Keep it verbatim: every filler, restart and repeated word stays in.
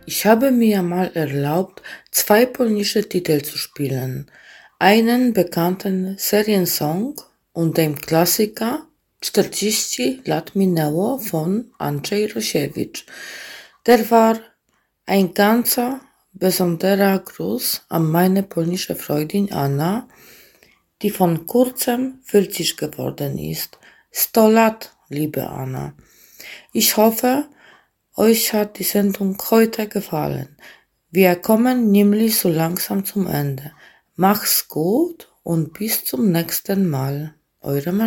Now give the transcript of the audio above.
Ich habe mir mal erlaubt, zwei polnische Titel zu spielen. Einen bekannten Seriensong und den Klassiker czterdzieści lat minęło von Andrzej Rosiewicz. Der war ein ganzer besonderer Gruß an meine polnische Freundin Anna, die von kurzem vierzig geworden ist. Sto lat, liebe Anna. Ich hoffe, euch hat die Sendung heute gefallen. Wir kommen nämlich so langsam zum Ende. Mach's gut und bis zum nächsten Mal. Eure